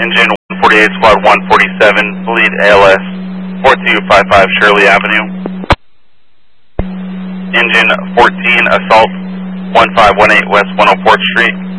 Engine 148, Squad 147, lead ALS 4255 Shirley Avenue. Engine 14, Assault 1518 West 104th Street.